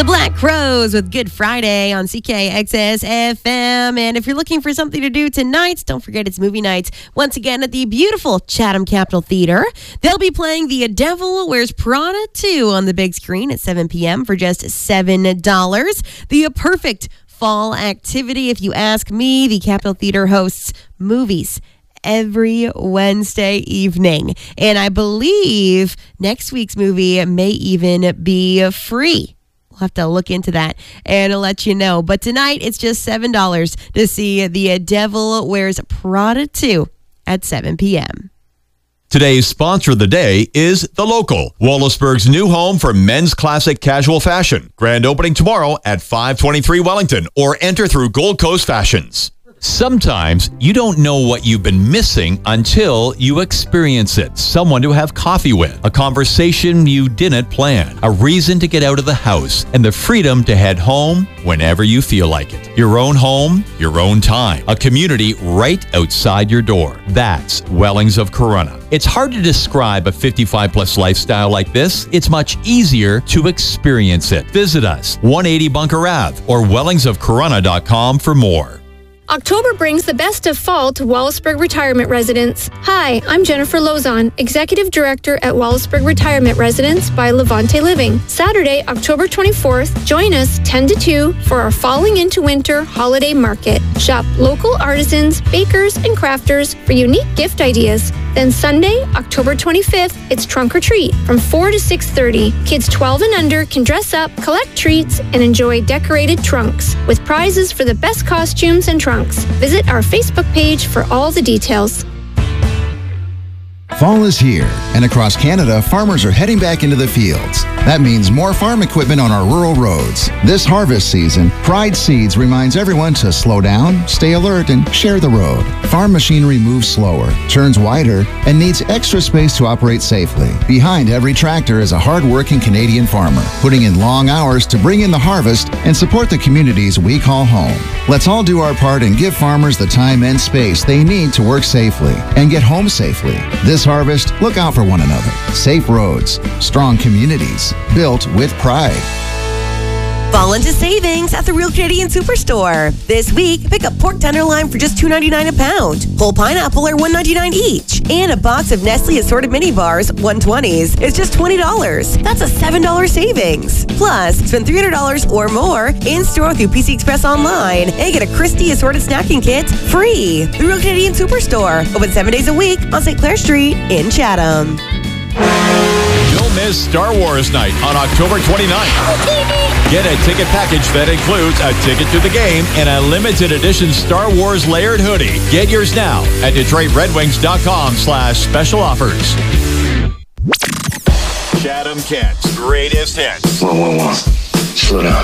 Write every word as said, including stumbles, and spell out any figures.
The Black Crowes with Good Friday on C K X S F M. And if you're looking for something to do tonight, don't forget it's movie night once again at the beautiful Chatham Capitol Theater. They'll be playing The Devil Wears Prada two on the big screen at seven p.m. for just seven dollars. The perfect fall activity, if you ask me. The Capitol Theater hosts movies every Wednesday evening. And I believe next week's movie may even be free. We'll have to look into that and I'll let you know. But tonight, it's just seven dollars to see The Devil Wears Prada two at seven p.m. Today's sponsor of the day is The Local, Wallaceburg's new home for men's classic casual fashion. Grand opening tomorrow at five twenty-three Wellington, or enter through Gold Coast Fashions. Sometimes you don't know what you've been missing until you experience it. Someone to have coffee with, a conversation you didn't plan, a reason to get out of the house, and the freedom to head home whenever you feel like it. Your own home, your own time, a community right outside your door. That's Wellings of Corunna. It's hard to describe a fifty-five plus lifestyle like this. It's much easier to experience it. Visit us, one eighty Bunker Ave, or wellings of corunna dot com for more. October brings the best of fall to Wallaceburg Retirement Residence. Hi, I'm Jennifer Lozon, Executive Director at Wallaceburg Retirement Residence by Levante Living. Saturday, October twenty-fourth, join us ten to two for our Falling into Winter Holiday Market. Shop local artisans, bakers, and crafters for unique gift ideas. Then Sunday, October twenty-fifth, it's Trunk or Treat from four to six thirty. Kids twelve and under can dress up, collect treats, and enjoy decorated trunks with prizes for the best costumes and trunks. Visit our Facebook page for all the details. Fall is here, and across Canada, farmers are heading back into the fields. That means more farm equipment on our rural roads. This harvest season, Pride Seeds reminds everyone to slow down, stay alert, and share the road. Farm machinery moves slower, turns wider, and needs extra space to operate safely. Behind every tractor is a hard-working Canadian farmer, putting in long hours to bring in the harvest and support the communities we call home. Let's all do our part and give farmers the time and space they need to work safely and get home safely. This harvest, look out for one another. Safe roads, strong communities, built with pride. Fall into savings at the Real Canadian Superstore. This week, pick up pork tenderloin for just two ninety-nine a pound. Whole pineapple are one ninety-nine each. And a box of Nestle assorted mini bars, one twenties, is just twenty dollars. That's a seven dollars savings. Plus, spend three hundred dollars or more in-store through P C Express online and get a Christie assorted snacking kit free. The Real Canadian Superstore, open seven days a week on Saint Clair Street in Chatham. Don't miss Star Wars Night on October twenty-ninth. Get a ticket package that includes a ticket to the game and a limited edition Star Wars layered hoodie. Get yours now at detroit red wings dot com slash special offers. Chatham Kent's greatest hits. Whoa, whoa, whoa. Slow down.